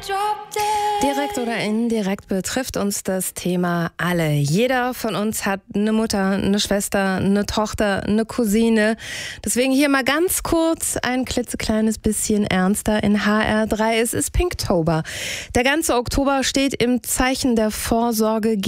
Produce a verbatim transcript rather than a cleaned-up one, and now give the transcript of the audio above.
Direkt oder indirekt betrifft uns das Thema alle. Jeder von uns hat eine Mutter, eine Schwester, eine Tochter, eine Cousine. Deswegen hier mal ganz kurz ein klitzekleines bisschen ernster in H R drei. Es ist Pinktober. Der ganze Oktober steht im Zeichen der Vorsorge